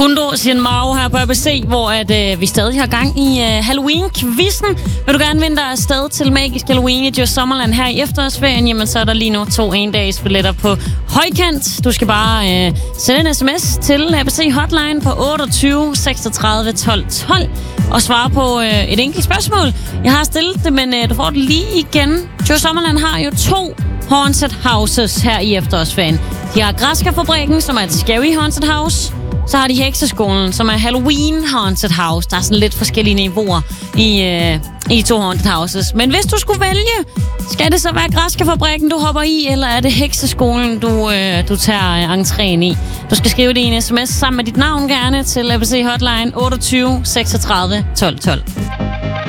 Kundo sin Mao her på ABC, hvor vi stadig har gang i Halloween-quizzen. Vil du gerne vinde dig afsted til Magisk Halloween i Djurs Sommerland her i efterårsferien, jamen så er der lige nu 2 1-dages billetter på højkant. Du skal bare sende en sms til ABC Hotline på 28 36 12 12 og svare på et enkelt spørgsmål. Jeg har stillet det, men du får det lige igen. Djurs Sommerland har jo 2 haunted houses her i efterårsferien. De har Græskarfabrikken, som er et scary haunted house. Så har de Hekseskolen, som er Halloween Haunted House. Der er sådan lidt forskellige niveauer i 2 haunted houses. Men hvis du skulle vælge, skal det så være Græskarfabrikken, du hopper i, eller er det Hekseskolen, du tager entréen i? Du skal skrive det i en sms sammen med dit navn gerne til ABC Hotline 28 36 12 12.